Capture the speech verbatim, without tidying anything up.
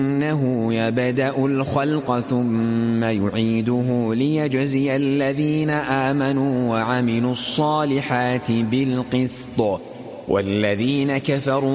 إنه يبدأ الخلق ثم يعيده ليجزي الذين آمنوا وعملوا الصالحات بالقسط والذين كفروا